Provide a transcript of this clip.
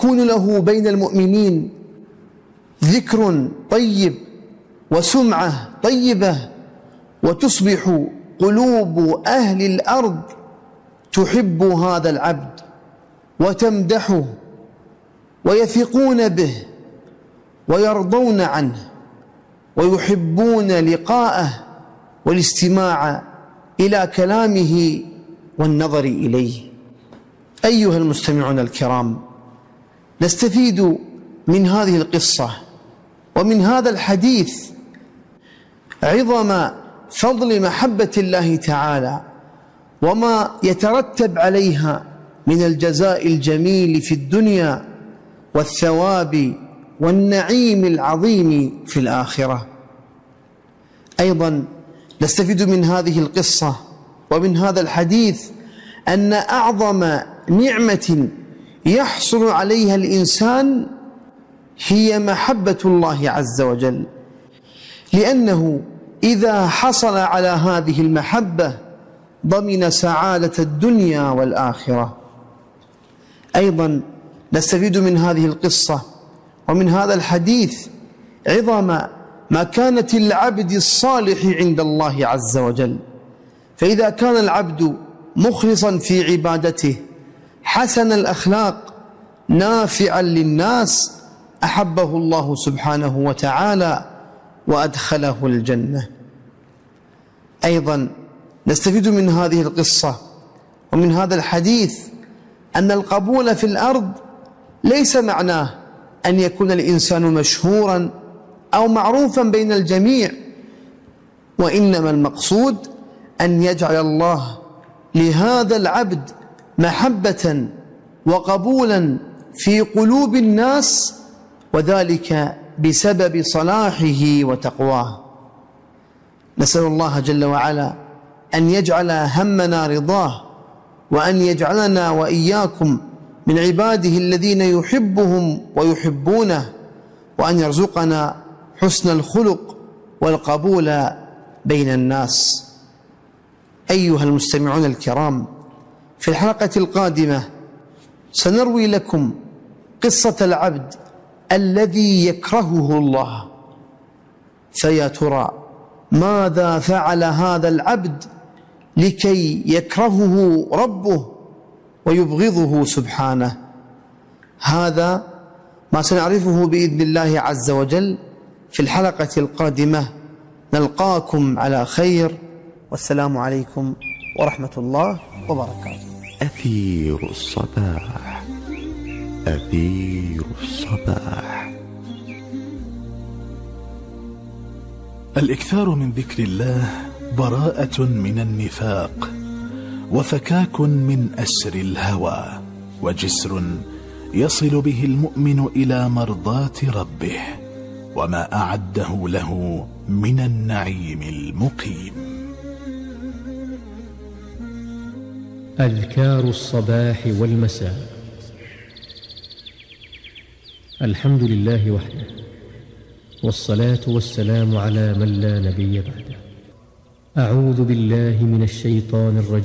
يكون له بين المؤمنين ذكر طيب وسمعة طيبة، وتصبح قلوب أهل الأرض تحب هذا العبد وتمدحه ويثقون به ويرضون عنه ويحبون لقاءه والاستماع إلى كلامه والنظر إليه. أيها المستمعون الكرام، نستفيد من هذه القصة ومن هذا الحديث عظم فضل محبة الله تعالى وما يترتب عليها من الجزاء الجميل في الدنيا والثواب والنعيم العظيم في الآخرة. أيضا نستفيد من هذه القصة ومن هذا الحديث أن أعظم نعمة يحصل عليها الإنسان هي محبة الله عز وجل، لأنه إذا حصل على هذه المحبة ضمن سعادة الدنيا والآخرة. أيضا نستفيد من هذه القصة ومن هذا الحديث عظم مكانة العبد الصالح عند الله عز وجل، فإذا كان العبد مخلصا في عبادته حسن الأخلاق نافعا للناس أحبه الله سبحانه وتعالى وأدخله الجنة. أيضا نستفيد من هذه القصة ومن هذا الحديث أن القبول في الأرض ليس معناه أن يكون الإنسان مشهورا أو معروفا بين الجميع، وإنما المقصود أن يجعل الله لهذا العبد محبة وقبولا في قلوب الناس، وذلك بسبب صلاحه وتقواه. نسأل الله جل وعلا أن يجعل همنا رضاه، وأن يجعلنا وإياكم من عباده الذين يحبهم ويحبونه، وأن يرزقنا حسن الخلق والقبول بين الناس. أيها المستمعون الكرام، في الحلقة القادمة سنروي لكم قصة العبد الذي يكرهه الله، فيا ترى ماذا فعل هذا العبد لكي يكرهه ربه ويبغضه سبحانه؟ هذا ما سنعرفه بإذن الله عز وجل في الحلقة القادمة. نلقاكم على خير، والسلام عليكم ورحمة الله وبركاته. أثير الصباح، أثير الصباح. الإكثار من ذكر الله براءة من النفاق، وفكاك من أسر الهوى، وجسر يصل به المؤمن إلى مرضاة ربه وما أعده له من النعيم المقيم. أذكار الصباح والمساء. الحمد لله وحده، والصلاة والسلام على من لا نبي بعده. أعوذ بالله من الشيطان الرجيم.